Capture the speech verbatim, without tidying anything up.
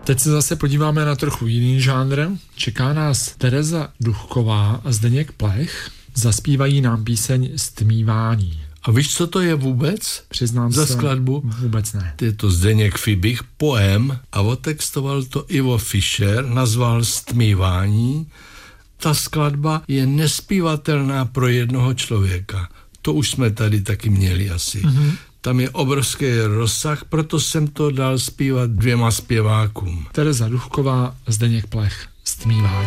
Teď se zase podíváme na trochu jiný žánr. Čeká nás Tereza Duchková a Zdeněk Plech. Zaspívají nám píseň Stmívání. A víš, co to je vůbec? Přiznám za se, skladbu? Vůbec ne. Je to Zdeněk Fibich, poem, a otextoval to Ivo Fischer, nazval Stmívání. Ta skladba je nespívatelná pro jednoho člověka. To už jsme tady taky měli asi. Mm-hmm. Tam je obrovský rozsah, proto jsem to dal zpívat dvěma zpěvákům. Tereza Duchková, Zdeněk Plech, Stmívání.